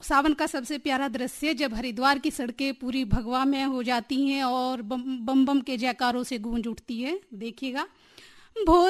सावन का सबसे प्यारा दृश्य जब हरिद्वार की सड़कें पूरी भगवा में हो जाती हैं और बम बम बम के जयकारों से गूंज उठती है। देखिएगा, भोले